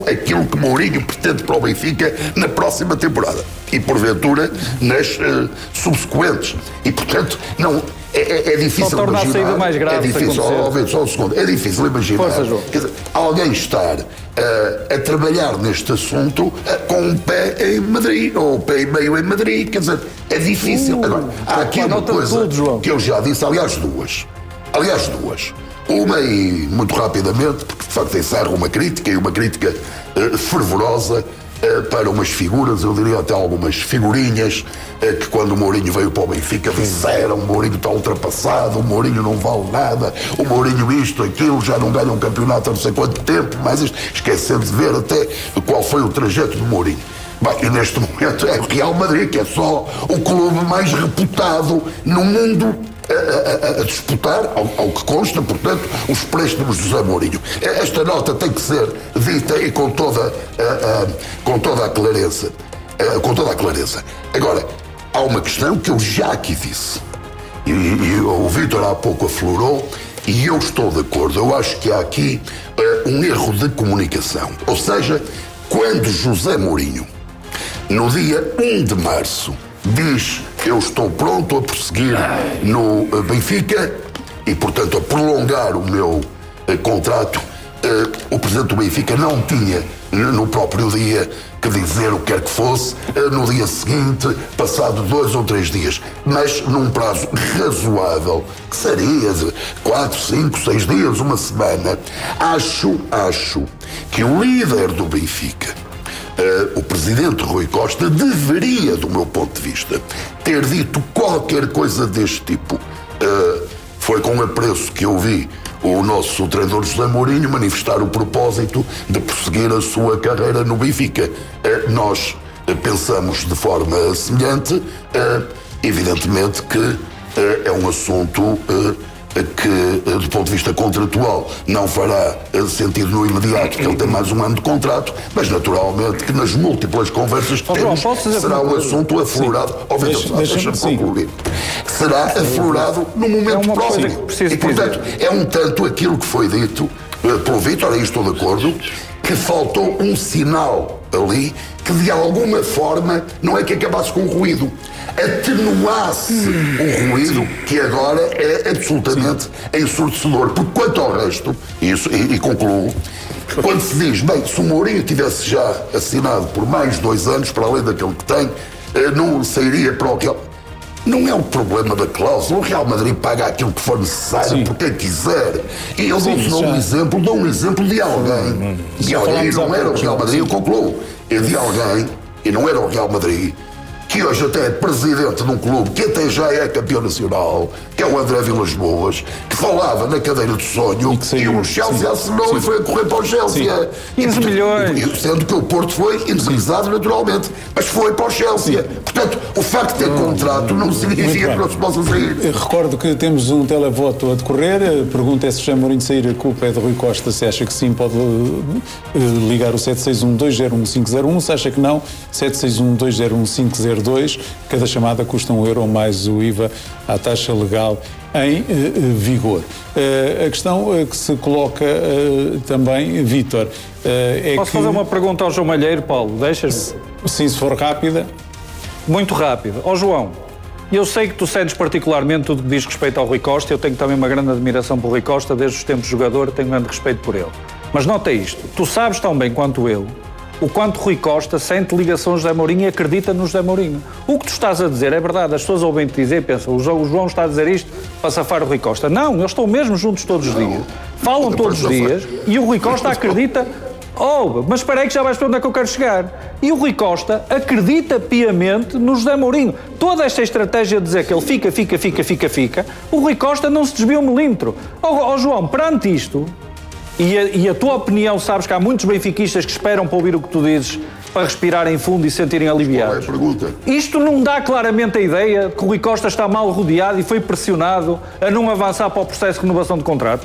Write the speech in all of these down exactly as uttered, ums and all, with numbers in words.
aquilo que Mourinho pretende para o Benfica na próxima temporada e porventura nas uh, subsequentes e portanto não é, é, é difícil só torna imaginar, a saída mais grave, é difícil, ó, só um segundo, é difícil imaginar Força, João. Quer dizer, alguém estar uh, a trabalhar neste assunto uh, com um pé em Madrid ou um pé e meio em Madrid, quer dizer, é difícil. uh, Agora, há aqui uma coisa tudo, que eu já disse, aliás duas aliás duas uma e muito rapidamente, porque de facto encerra uma crítica e uma crítica uh, fervorosa uh, para umas figuras, eu diria até algumas figurinhas uh, que quando o Mourinho veio para o Benfica disseram: o Mourinho está ultrapassado, o Mourinho não vale nada, o Mourinho isto, aquilo, já não ganha um campeonato há não sei quanto tempo, mas isto, esquecendo de ver até qual foi o trajeto do Mourinho. Bem, e neste momento é o Real Madrid, que é só o clube mais reputado no mundo a, a, a disputar, ao, ao que consta, portanto, os préstimos de José Mourinho. Esta nota tem que ser dita e com toda a, a, com toda a clareza. A, com toda a clareza. Agora, há uma questão que eu já aqui disse, e, e o Vítor há pouco aflorou, e eu estou de acordo. Eu acho que há aqui uh, um erro de comunicação. Ou seja, quando José Mourinho, no dia um de março, diz: eu estou pronto a prosseguir no Benfica e, portanto, a prolongar o meu uh, contrato, uh, o presidente do Benfica não tinha, no próprio dia, que dizer o que quer que fosse, uh, no dia seguinte, passado dois ou três dias, mas num prazo razoável, que seria de quatro, cinco, seis dias, uma semana. Acho, acho que o líder do Benfica, Uh, o presidente Rui Costa, deveria, do meu ponto de vista, ter dito qualquer coisa deste tipo. Uh, foi com apreço que eu vi o nosso treinador José Mourinho manifestar o propósito de prosseguir a sua carreira no Benfica. Uh, nós uh, pensamos de forma semelhante, uh, evidentemente que uh, é um assunto uh, que, do ponto de vista contratual, não fará sentido no imediato, porque ele tem mais um ano de contrato, mas naturalmente que nas múltiplas conversas que temos, será um assunto aflorado. Ó, Vitor, deixa-me concluir. Será aflorado no momento próximo. E, portanto, é um tanto aquilo que foi dito pelo Vítor, aí estou de acordo, que faltou um sinal ali que de alguma forma não é que acabasse com o ruído, atenuasse o ruído que agora é absolutamente ensurdecedor. Porque quanto ao resto, isso, e, e concluo, quando se diz, bem, se o Mourinho tivesse já assinado por mais dois anos, para além daquele que tem, não sairia para o Real. Não é o problema da cláusula. O Real Madrid paga aquilo que for necessário, sim, por quem quiser. E eu dou um exemplo, dou um exemplo de alguém. De alguém, e não era o Real Madrid, eu concluo. É de alguém, e não era o Real Madrid, que hoje até é presidente de um clube que até já é campeão nacional, que é o André Vilas-Boas, que falava na cadeira de sonho, e, e o Chelsea assinou e foi a correr para o Chelsea. quinze milhões. Sendo que o Porto foi indemnizado naturalmente, mas foi para o Chelsea. Sim. Portanto, o facto de ter contrato não significa que não se possa sair. Recordo que temos um televoto a decorrer. A pergunta é se José Mourinho sair, a culpa é de Rui Costa. Se acha que sim, pode ligar o sete seis um, dois zero um, cinco zero um. Se acha que não, sete seis um, dois zero um, cinco zero dois. Cada chamada custa um euro mais o I V A à taxa legal em uh, vigor. Uh, a questão uh, que se coloca uh, também, Vítor, uh, é Posso que... fazer uma pergunta ao João Malheiro, Paulo? Deixas-me? Sim, se for rápida. Muito rápida. Ó João, eu sei que tu sentes particularmente tudo que diz respeito ao Rui Costa, eu tenho também uma grande admiração por Rui Costa, desde os tempos de jogador, tenho grande respeito por ele. Mas nota isto, tu sabes tão bem quanto eu o quanto Rui Costa sente ligação a José Mourinho e acredita no José Mourinho. O que tu estás a dizer é verdade, as pessoas ouvem-te dizer e pensam, o João está a dizer isto para safar o Rui Costa. Não, eles estão mesmo juntos todos os dias, falam todos os dias e o Rui Costa acredita. Oh, mas espera aí que já vais para onde é que eu quero chegar. E o Rui Costa acredita piamente no José Mourinho. Toda esta estratégia de dizer que ele fica, fica, fica, fica, fica, o Rui Costa não se desvia um milímetro. Oh, oh João, perante isto, e a, e a tua opinião, sabes que há muitos benfiquistas que esperam para ouvir o que tu dizes para respirarem fundo e se sentirem aliviados. Qual é a pergunta? Isto não dá claramente a ideia que o Rui Costa está mal rodeado e foi pressionado a não avançar para o processo de renovação de contrato?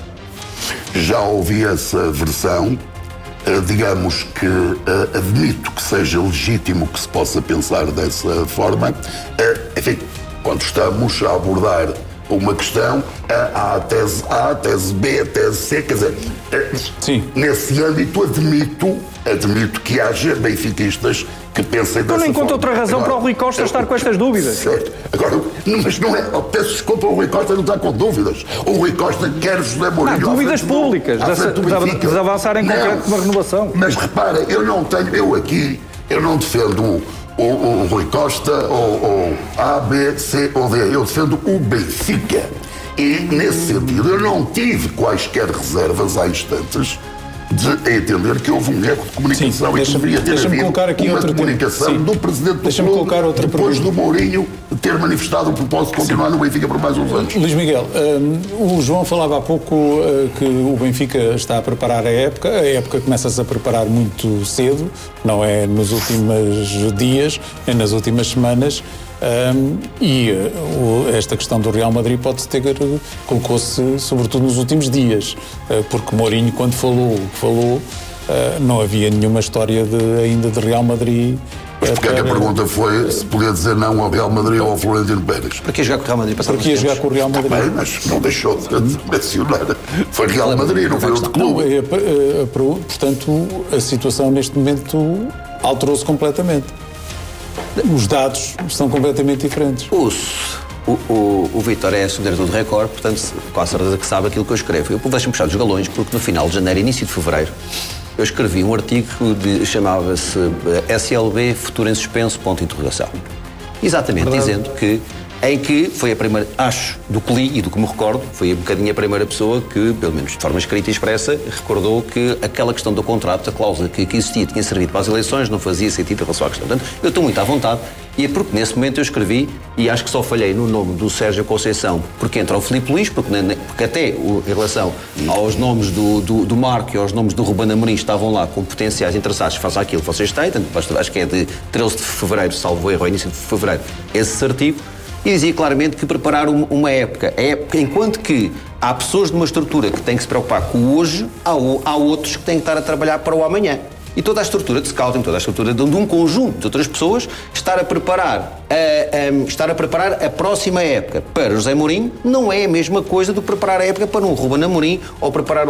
Já ouvi essa versão. Uh, digamos que uh, admito que seja legítimo que se possa pensar dessa forma. Uh, enfim, quando estamos a abordar uma questão, há a tese A, a tese B, a tese C, quer dizer, Sim. nesse âmbito admito, admito que haja benfiquistas que pensem dessa forma. Eu não encontro outra razão Agora, para o Rui Costa eu, estar com estas dúvidas. Certo. Agora, mas não é, peço desculpa, o Rui Costa não está com dúvidas. O Rui Costa quer José Mourinho. Não, dúvidas públicas, de, de avançar em concreto com uma renovação. Mas repara, eu não tenho, eu aqui, eu não defendo o, o, o Rui Costa ou, ou A, B, C ou D, eu defendo o Benfica. E, nesse sentido, eu não tive quaisquer reservas há instantes de entender que houve um erro de comunicação. Sim, e que deveria ter havido colocar aqui uma outra comunicação Sim. do Presidente do Clube colocar outra depois pergunta. do Mourinho ter manifestado o propósito de continuar no Benfica por mais uns anos. Luís Miguel, um, o João falava há pouco uh, que o Benfica está a preparar a época. A época começa-se a preparar muito cedo, não é nos últimos dias, é nas últimas semanas. Um, e uh, esta questão do Real Madrid pode-se ter colocou-se sobretudo nos últimos dias, uh, porque Mourinho, quando falou o que falou, uh, não havia nenhuma história de, ainda de Real Madrid. Mas porque é que a pergunta foi se podia dizer não ao Real Madrid ou ao Florentino Pérez? Para que jogar com o Real Madrid? Porque ia jogar com o Real Madrid. Bem, mas não deixou de mencionar. Foi Real Madrid, não foi outro clube. Não, é, é, é, portanto, a situação neste momento alterou-se completamente. Os dados são completamente diferentes. O, o, o, o Vitória é subdiretor do Record, portanto, com a certeza que sabe aquilo que eu escrevo. Eu deixo-me puxar dos galões, porque no final de janeiro, início de fevereiro, eu escrevi um artigo que chamava-se S L B Futuro em Suspenso, ponto de interrogação. Exatamente, Verdade. dizendo que, em que foi a primeira, acho, do que li e do que me recordo, foi um bocadinho a primeira pessoa que, pelo menos de forma escrita e expressa, recordou que aquela questão do contrato, a cláusula que, que existia, tinha servido para as eleições, não fazia sentido em relação à questão. Portanto, eu estou muito à vontade, e é porque nesse momento eu escrevi, e acho que só falhei no nome do Sérgio Conceição, porque entra o Filipe Luís, porque, porque até o, em relação aos nomes do, do, do Marco e aos nomes do Ruben Amorim estavam lá como potenciais interessados face àquilo que vocês têm, portanto, acho que é de treze de fevereiro, salvo erro, ao início de fevereiro, esse artigo, e dizia claramente que preparar uma época, é época, enquanto que há pessoas de uma estrutura que têm que se preocupar com o hoje, há, há outros que têm que estar a trabalhar para o amanhã. E toda a estrutura de scouting, toda a estrutura de um conjunto de outras pessoas, estar a preparar a, a, estar a, preparar a próxima época para José Mourinho não é a mesma coisa do que preparar a época para um Ruben Amorim ou preparar a, a,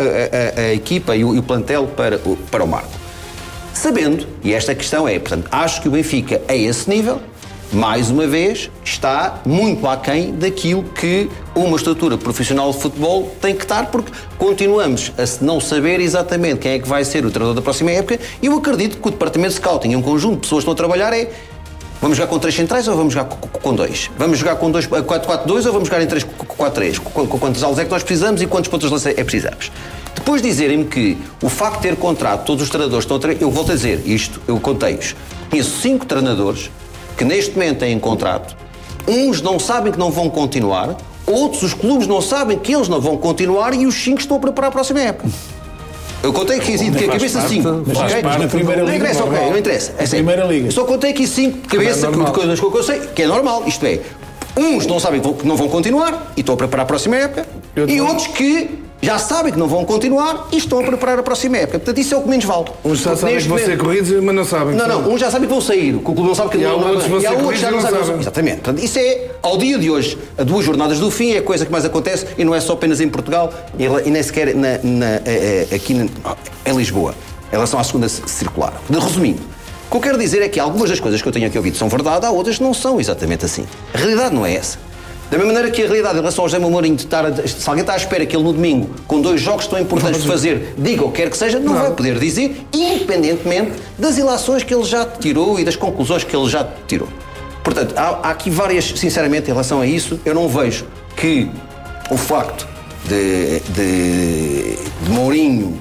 a, a equipa e o, e o plantel para, para o Marco. Sabendo, e esta questão é, portanto, acho que o Benfica a esse nível, mais uma vez, está muito aquém daquilo que uma estrutura profissional de futebol tem que estar, porque continuamos a não saber exatamente quem é que vai ser o treinador da próxima época, e eu acredito que o departamento de scouting e um conjunto de pessoas que estão a trabalhar é: vamos jogar com três centrais ou vamos jogar com dois? Vamos jogar com dois, quatro quatro dois ou vamos jogar em três quatro três? Quantos alas é que nós precisamos e quantos pontos de lança é que precisamos? Depois dizerem-me que o facto de ter contrato, todos os treinadores estão a treinar, eu volto a dizer isto, eu contei-os. Conheço cinco treinadores que neste momento têm contrato, uns não sabem que não vão continuar, outros os clubes não sabem que eles não vão continuar e os cinco estão a preparar a próxima época. Eu contei aqui cinco de cabeça cinco. Na primeira liga. Não interessa, ok, não interessa. Na primeira liga. Eu só contei aqui cinco de cabeça, coisas que eu sei, que é normal, isto é, uns não sabem que não vão continuar e estão a preparar a próxima época, e outros que já sabem que não vão continuar e estão a preparar a próxima época. Portanto, isso é o que menos vale. Uns já sabem que vão ser corridos, mas não sabem. Não, não, uns já sabem que vão sair, que o clube não sabe que e não vão ser e há outros já não sabem. sabem. Exatamente. Portanto, isso é, ao dia de hoje, a duas jornadas do fim, é a coisa que mais acontece e não é só apenas em Portugal e nem sequer na, na, aqui na, em Lisboa, em relação à segunda circular. Resumindo, o que eu quero dizer é que algumas das coisas que eu tenho aqui ouvido são verdade, há outras que não são exatamente assim. A realidade não é essa. Da mesma maneira que a realidade em relação ao José Mourinho, de estar a, se alguém está à espera que ele no domingo, com dois jogos tão importantes de fazer, diga o que quer que seja, não, não vai poder dizer, independentemente das ilações que ele já tirou e das conclusões que ele já tirou. Portanto, há, há aqui várias, sinceramente, em relação a isso, eu não vejo que o facto de, de, de Mourinho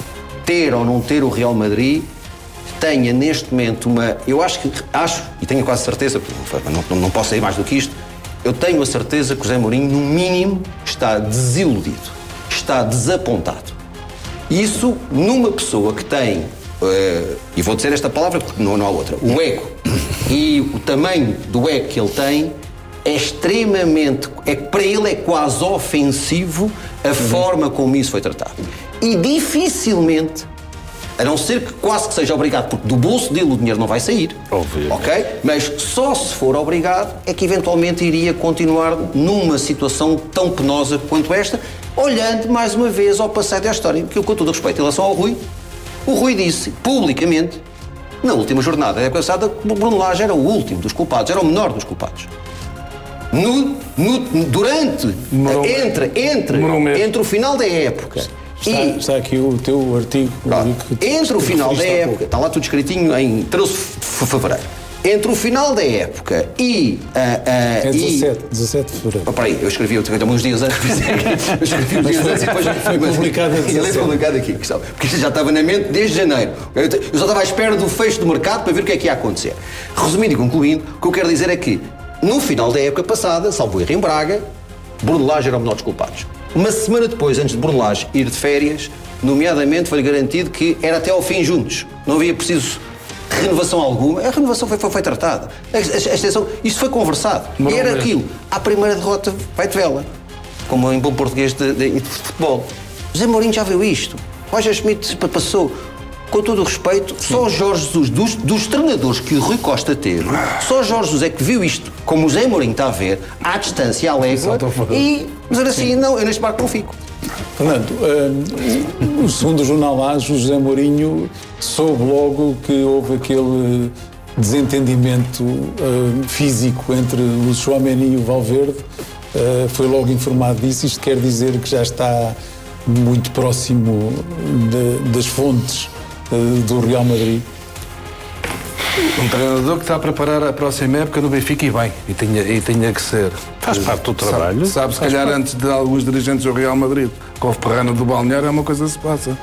ter ou não ter o Real Madrid tenha neste momento uma... Eu acho que, acho, e tenho quase certeza, não, não, não posso sair mais do que isto, eu tenho a certeza que o José Mourinho, no mínimo, está desiludido, está desapontado. Isso numa pessoa que tem, uh, e vou dizer esta palavra porque não, não há outra, o ego, e o tamanho do ego que ele tem é extremamente, é, para ele é quase ofensivo a uhum. forma como isso foi tratado. E dificilmente A não ser que quase que seja obrigado, porque do bolso dele o dinheiro não vai sair. Obviamente. Ok? Mas só se for obrigado é que eventualmente iria continuar numa situação tão penosa quanto esta, olhando mais uma vez ao passado da história. Porque, com todo o respeito em relação ao Rui, o Rui disse publicamente, na última jornada da época passada, que o Bruno Lage era o último dos culpados, era o menor dos culpados. No, no, durante, Demorou entre, entre, entre o final da época Está, e... está aqui o teu artigo. Pronto, que entre o final da época, está lá tudo escritinho em treze de fevereiro. Entre o final da época e... Uh, uh, É dezassete, e... dezassete de fevereiro. Oh, peraí, eu escrevi uns dias antes, eu escrevi uns dias antes e depois... Foi publicado Ele é publicado aqui, porque isto já estava na mente desde janeiro. Eu só estava à espera do fecho do mercado para ver o que é que ia acontecer. Resumindo e concluindo, o que eu quero dizer é que, no final da época passada, salvo erro em Braga, Bruno Lage era o menor dos culpados. Uma semana depois, antes de Bruno Lage ir de férias, nomeadamente foi garantido que era até ao fim juntos. Não havia preciso renovação alguma. A renovação foi, foi, foi tratada. A, a, a extensão, isso foi conversado. Mas e era mesmo. aquilo. À primeira derrota, vai de vela. Como em bom português de, de, de futebol. José Mourinho já viu isto. Roger Schmidt passou. Com todo o respeito, sim, só o Jorge Jesus, dos, dos treinadores que o Rui Costa teve, só o Jorge Jesus é que viu isto, como o José Mourinho está a ver, à distância, à légua, e dizer assim, sim, não, eu neste barco não fico. Fernando, um, segundo o jornal A, José Mourinho soube logo que houve aquele desentendimento uh, físico entre o Tchouaméni e o Valverde, uh, foi logo informado disso. Isto quer dizer que já está muito próximo de, das fontes do Real Madrid. Um treinador que está a preparar a próxima época no Benfica e bem, e tinha, e tinha que ser. Faz parte do trabalho. Sabe, sabe se calhar parte. Antes de alguns dirigentes do Real Madrid, com o Ferrano do Balneário, uma coisa se passa.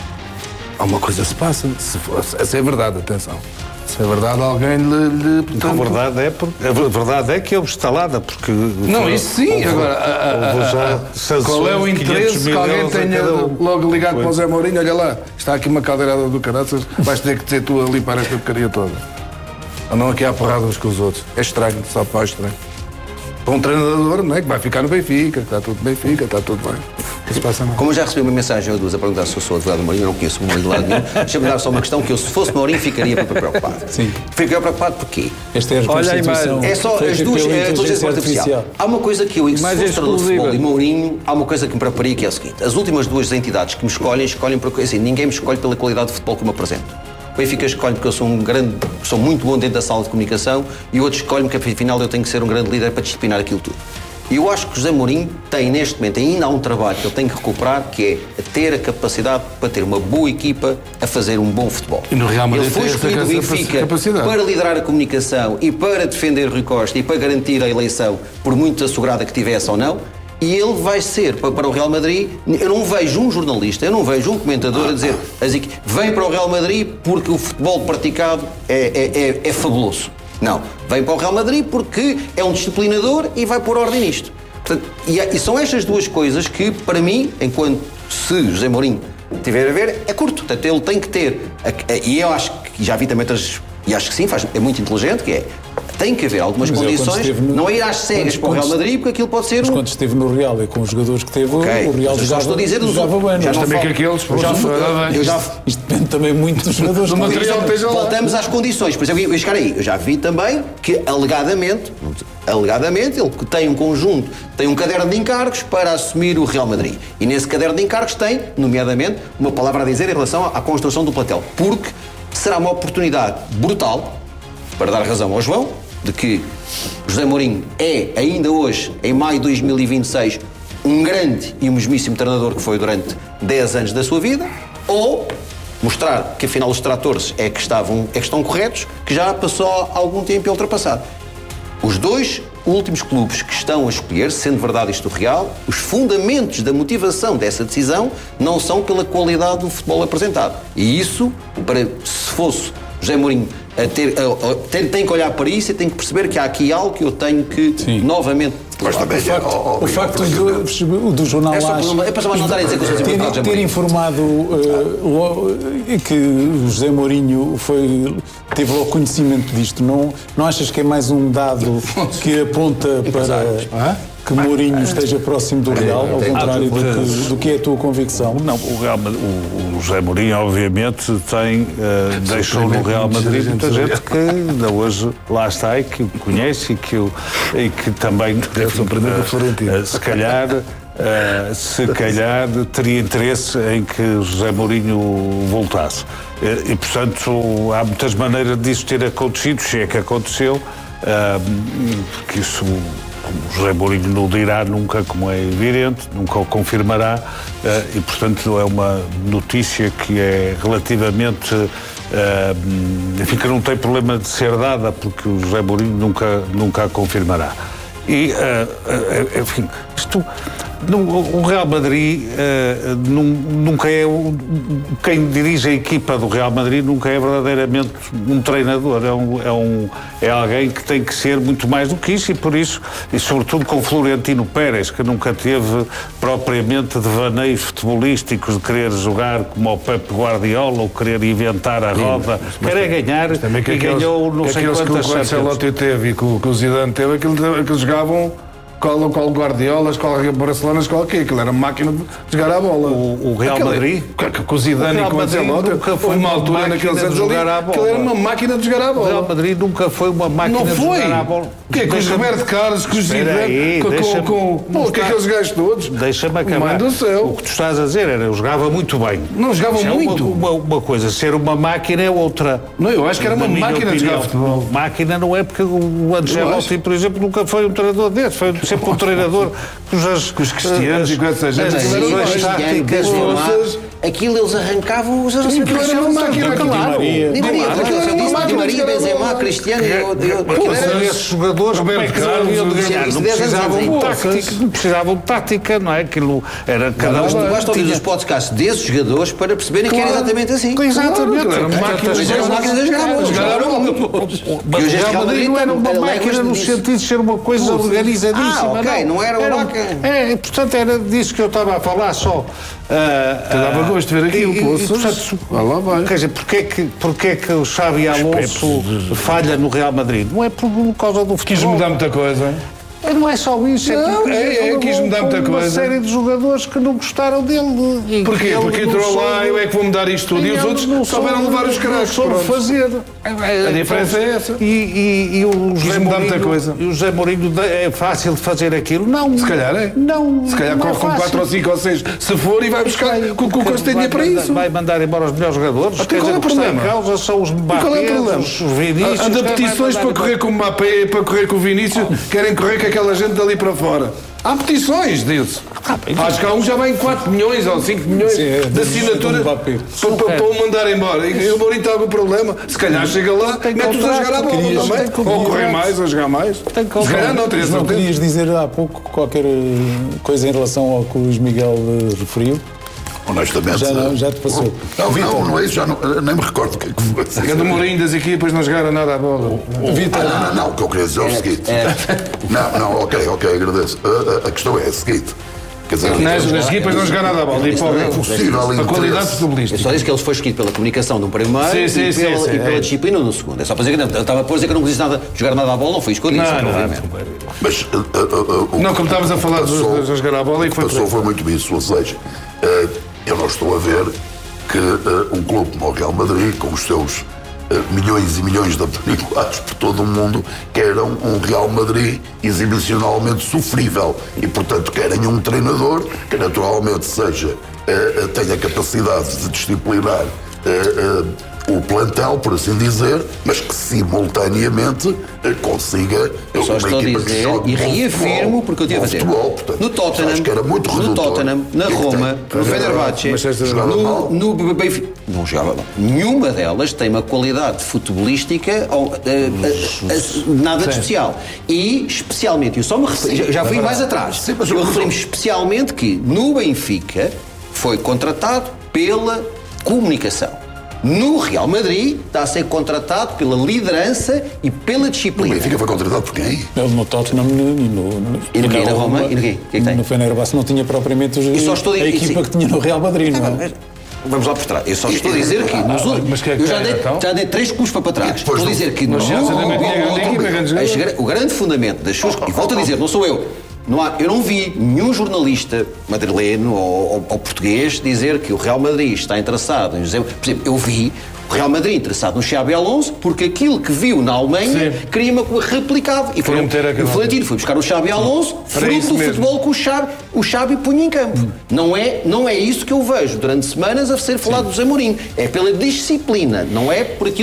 Alguma coisa se passa. Se, for, se é verdade, atenção. Se é verdade, alguém lhe... lhe portanto... A verdade é, a verdade é que houve estalada, porque... Não, isso sim. Houve, agora, a, a, a, qual é o interesse que alguém tenha logo ligado para o Zé Mourinho? Olha lá, está aqui uma caldeirada do caraças, vais ter que ter tu a limpar esta porcaria toda. Ou não aqui há porrada uns com os outros. É estranho, só para estranho. Para um treinador, não é? Que vai ficar no Benfica, está tudo Benfica, está tudo bem. Não se passa nada. Como eu já recebi uma mensagem ou duas a perguntar se eu sou advogado do Mourinho, eu não conheço o Mourinho de lado nenhum. Deixa-me dar só uma questão que eu, se fosse Mourinho, ficaria preocupado. Sim. Ficaria preocupado porquê? Esta é a Constituição. É só as duas, é a inteligência artificial. Há uma coisa que eu, se fosse treinador de futebol e Mourinho, há uma coisa que me preocuparia, que é o seguinte: as últimas duas entidades que me escolhem, escolhem porque, assim, ninguém me escolhe pela qualidade de futebol que me apresento. O Benfica escolhe porque eu sou um grande, sou muito bom dentro da sala de comunicação, e o outro escolhe porque, afinal, eu tenho que ser um grande líder para disciplinar aquilo tudo. E eu acho que o José Mourinho tem, neste momento, ainda há um trabalho que ele tem que recuperar, que é ter a capacidade para ter uma boa equipa a fazer um bom futebol. E no Real Madrid ele foi escolhido do Benfica capacidade. Para liderar a comunicação e para defender Rui Costa e para garantir a eleição, por muito assegurada que tivesse ou não, e ele vai ser, para o Real Madrid, eu não vejo um jornalista, eu não vejo um comentador a dizer, assim, vem para o Real Madrid porque o futebol praticado é, é, é, é fabuloso. Não, vem para o Real Madrid porque é um disciplinador e vai pôr ordem nisto. Portanto, e, e são estas duas coisas que, para mim, enquanto se José Mourinho tiver a ver, é curto. Portanto, ele tem que ter, a, a, e eu acho que já vi também outras, e acho que sim, faz, é muito inteligente, que é, tem que haver algumas mas condições, no, não é ir às cegas para o Real Madrid, porque aquilo pode ser... Mas um... quando esteve no Real e com os jogadores que teve, okay. o Real jogava, estou a dizer jogava bem. Já também que aqueles... Eu já, eu já, isto depende também muito dos jogadores. Do material que esteja lá. Voltamos às condições. Por exemplo, eu ia chegar aí. Eu já vi também que, alegadamente, alegadamente, ele tem um conjunto, tem um caderno de encargos para assumir o Real Madrid. E nesse caderno de encargos tem, nomeadamente, uma palavra a dizer em relação à construção do plantel. Porque será uma oportunidade brutal, para dar razão ao João, de que José Mourinho é, ainda hoje, em maio de dois mil e vinte e seis, um grande e um mesmíssimo treinador que foi durante dez anos da sua vida, ou mostrar que afinal os tratores é que, estavam, é que estão corretos, que já passou algum tempo e ultrapassado. Os dois últimos clubes que estão a escolher, sendo verdade isto real, os fundamentos da motivação dessa decisão não são pela qualidade do futebol apresentado. E isso, para, se fosse José Mourinho a ter, a, a, tem, tem que olhar para isso e tem que perceber que há aqui algo que eu tenho que Sim. novamente... Mas também, o facto, oh, oh, o facto do, do jornal é só, é para não estar a dizer que eu sou ter, ter, ter informado uh, que o José Mourinho foi, teve logo conhecimento disto, não, não achas que é mais um dado que aponta para... que Mourinho esteja próximo do Real, ao contrário do que, do que é a tua convicção? Não, o, Real, o, o José Mourinho, obviamente, tem, uh, deixou no Real Madrid muita gente que ainda hoje lá está e que o conhece e que, e que também, uh, uh, se calhar, uh, se calhar, teria interesse em que José Mourinho voltasse. Uh, e, portanto, há muitas maneiras disso ter acontecido, se é que aconteceu, uh, porque isso... O José Mourinho não dirá nunca, como é evidente, nunca o confirmará, uh, e, portanto, é uma notícia que é relativamente... Uh, enfim, que não tem problema de ser dada, porque o José Mourinho nunca, nunca a confirmará. E, uh, uh, enfim, isto... O Real Madrid uh, nunca é o, quem dirige a equipa do Real Madrid nunca é verdadeiramente um treinador, é, um, é, um, é alguém que tem que ser muito mais do que isso e por isso, e sobretudo com Florentino Pérez, que nunca teve propriamente devaneios futebolísticos de querer jogar como o Pep Guardiola ou querer inventar a roda, quer é ganhar e aqueles, ganhou não sei quantas Champions. Que o Ancelotti teve e que o Zidane teve, aquilo que jogavam qual, qual Guardiola, qual Barcelona, qual que aquilo era uma máquina de jogar a bola. O, o Real aquele, Madrid? Com o Zidane e com o Ancelotti, foi uma altura naqueles anos ali, aquilo era uma máquina de jogar a bola. O Real Madrid nunca foi uma máquina não de foi. jogar a bola. O quê? Com os Roberto Carlos, com o Zidane, com, com, com, com, com aqueles gajos todos? Deixa-me acabar. Mãe do céu. O que tu estás a dizer era, eu jogava muito bem. Não jogava Isso muito. É uma, uma, uma coisa, ser uma máquina é outra. Não, eu acho que era uma máquina de jogar futebol. Máquina não é porque o Ancelotti, por exemplo, nunca foi um treinador desse, foi sempre um treinador cujas... Com os cristianos e com essa gente. As táticas, aquilo eles arrancavam os adversários. Aquilo era uma máquina, claro. Di Maria, Di Maria, Benzema, Cristiano... Esses jogadores, como é que sabiam de ganhar? Não precisavam de tática, não precisavam de tática, não é? Aquilo era cada um... Mas tu basta ouvir os podcasts desses jogadores para perceberem que era exatamente assim. Exatamente. Eram máquinas de jogar bola. Mas o Real Madrid não era uma máquina no sentido de ser uma coisa organizadíssima. Ah, ok, não era uma máquina. É, portanto, era disso que eu estava a falar só. Te dava gosto de ver aquilo, poços. Lá vai. Quer dizer, porquê que, porquê que o Xabi Alonso falha no Real Madrid? Não é por causa do futebol. Quis mudar muita coisa. Não é só isso, é não, é, é, quis mudar muita uma coisa. série de jogadores que não gostaram dele. E porquê? Porque entrou lá, eu é que vou mudar isto tudo. E, e os outros não souberam levar os caracos. Soube fazer. A diferença é essa. E, e, e o José mudar muita coisa. E o José Mourinho é fácil de fazer aquilo? Não. Se calhar é. Não. Se calhar não corre é com quatro ou cinco ou seis, se for, e vai buscar. Com o que tem dinheiro para isso. Vai mandar embora os melhores jogadores. Até qual é o problema? Em causa são os Mbappé, os Vinícius. Anda petições para correr com o Mbappé, para correr com o Vinícius, querem correr com aquela gente dali para fora. Há petições disso. Acho que há um já vai em quatro milhões ou cinco milhões Sim, de assinaturas para, para, para o mandar embora. E o Mourinho tem algum problema? Se calhar chega lá, mete-os a jogar a bola querias, também. Ou correr mais, ou jogar mais. Se calhar não, terias não querias dizer há pouco qualquer coisa em relação ao que o Luís Miguel referiu? Honestamente. Já, não, já te passou. Não, não, não é isso, já não, nem me recordo o que é que foi. É do Mourinho das equipas não jogaram nada à bola. Vitor. Ah, não, não, não, o que eu queria dizer é o seguinte. Não, não, ok, ok, agradeço. A, a, a questão é a seguinte. Quer dizer, nas, nas equipas não jogaram nada à bola. É possível a qualidade futebolística. Eu só disse que ele foi escolhido pela comunicação de um primeiro sim, sim, e, sim, pela, sim, e pela é. disciplina no segundo. É só para dizer que não. Eu estava a dizer que não disse nada, jogar nada à bola, não foi escolhido. Não, não, não. Mas, uh, uh, uh, não, como estávamos a falar de jogar à bola e foi. Passou, foi muito isso, ou seja, uh, eu não estou a ver que uh, um clube como o Real Madrid, com os seus uh, milhões e milhões de averiguados por todo o mundo, queiram um Real Madrid exibicionalmente sofrível e, portanto, querem um treinador que naturalmente seja, uh, uh, tenha capacidade de disciplinar uh, uh, o plantel, por assim dizer, mas que simultaneamente uh, consiga eu só estou a dizer e reafirmo porque eu tive a dizer no Tottenham, no Tottenham, na Roma, no Fenerbahçe, no, no Benfica, não jogava mal. Nenhuma delas tem uma qualidade futebolística ou, uh, uh, uh, nada de especial. E especialmente, eu só me referi, já, já fui mais atrás, eu referi-me especialmente que no Benfica foi contratado pela comunicação. No Real Madrid está a ser contratado pela liderança e pela disciplina. O Benfica foi contratado por quem? Ele no Tottenham e no, no, no, e no, na, na Roma, Roma e no quê? Que é que tem? No Fenerbahçe não tinha propriamente os, só estou a, a equipa que tinha no Real Madrid, não é? Vamos lá por trás. Eu só estou a dizer que nos últimos. Eu já dei, já dei três cursos para trás. Estou a dizer que no, no, no, o grande fundamento das suas. E volto a dizer, não sou eu. Não há, eu não vi nenhum jornalista madrileno ou, ou, ou português dizer que o Real Madrid está interessado em José... Por exemplo, eu vi o Real Madrid interessado no Xabi Alonso porque aquilo que viu na Alemanha Sim. queria uma replicado. E foi, o Florentino foi buscar o Xabi Alonso, fruto do mesmo. futebol que o Xabi, o Xabi punha em campo. Hum. Não, é, não é isso que eu vejo durante semanas a ser falado Sim. do José Mourinho. É pela disciplina, não é por aquilo